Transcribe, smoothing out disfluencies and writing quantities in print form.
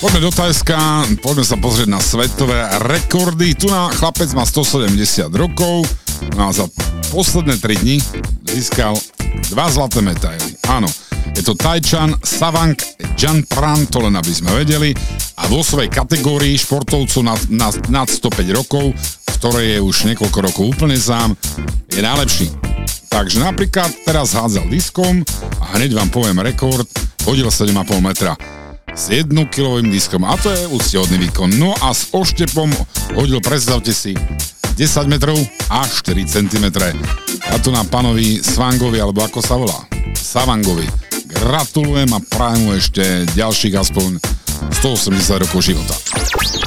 Poďme do Thajska, poďme sa pozrieť na svetové rekordy. Tu na chlapec má 170 rokov, no a za posledné 3 dni získal 2 zlaté medaily. Áno, je to Thajčan Savang Janpran, to len aby sme vedeli, a vo svojej kategórii športovcov nad 105 rokov, v ktorej je už niekoľko rokov úplne sám, je najlepší. Takže napríklad teraz hádzal diskom a hneď vám poviem rekord, hodil 7,5 metra s 1-kilovým diskom a to je úctyhodný výkon. No a s oštepom hodil, predstavte si, 10 metrov a 4 cm. A tu na pánovi Svangovi, alebo ako sa volá? Savangovi. Gratulujem a prajem mu ešte ďalších aspoň 180 rokov života.